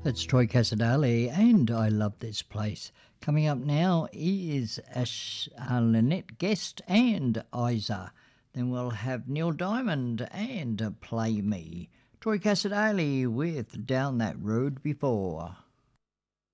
It's Troy Casadale, and I love this place. Coming up now is Lynette Guest and Isa. Then we'll have Neil Diamond and Play Me. Troy Casadale with Down That Road Before.